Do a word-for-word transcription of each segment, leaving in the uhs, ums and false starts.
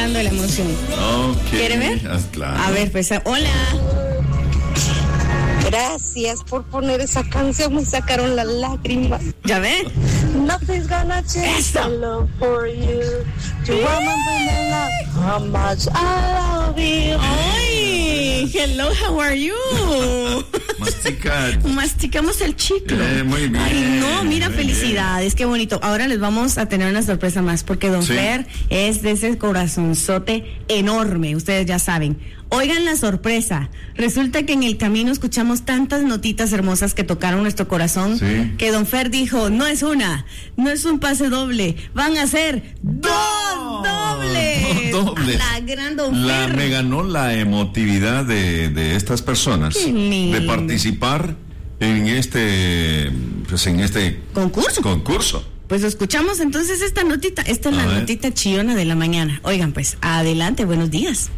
llorando de la emoción. Okay. ¿Quiere ver? Ah, claro. A ver, pues, hola. Gracias por poner esa canción, me sacaron las lágrimas. ¿Ya ve? Nothing's gonna change my love for you. You remember how much I love you. ¡Ay! Hello, how are you? Mastica. Masticamos el chicle. Eh, muy bien. Ay, no, mira, felicidades, qué bonito. Ahora les vamos a tener una sorpresa más, porque Don Sí. Fer es de ese corazonzote enorme, ustedes ya saben. Oigan la sorpresa. Resulta que en el camino escuchamos tantas notitas hermosas que tocaron nuestro corazón, Sí. que Don Fer dijo, no es una, no es un pase doble, van a ser dos dobles. Dos dobles. A la gran Don La, Fer. me ganó la emotividad de, de estas personas. Qué lindo. De participar en este, pues en este ¿Concurso? concurso. Pues escuchamos entonces esta notita. Esta es A la ver. notita chillona de la mañana. Oigan, pues, adelante, buenos días.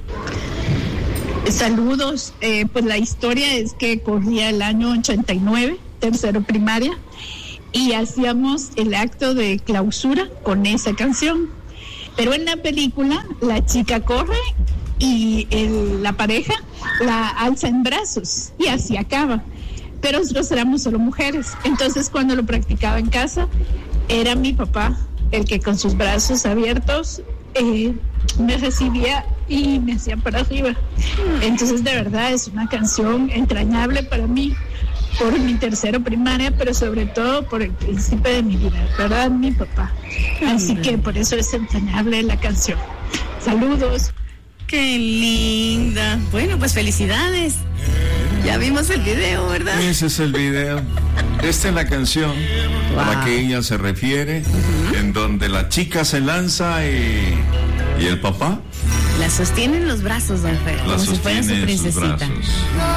Saludos, eh, pues la historia es que corría el año ochenta y nueve, tercero primaria, y hacíamos el acto de clausura con esa canción. Pero en la película la chica corre y el, la pareja la alza en brazos y así acaba. Pero nosotros éramos solo mujeres, entonces cuando lo practicaba en casa era mi papá el que con sus brazos abiertos eh, me recibía y me hacía para arriba. Entonces de verdad es una canción entrañable para mí por mi tercero primaria, pero sobre todo por el príncipe de mi vida, ¿verdad? Mi papá. Así que por eso es entrañable la canción. Saludos. Qué linda. Bueno, pues felicidades. Ya vimos el video, ¿verdad? Ese es el video. Esta es la canción Wow. a la que ella se refiere, uh-huh. En donde la chica se lanza y, y el papá La sostiene en los brazos, Don Fer, la como si fuera sostiene su en sus princesita. brazos.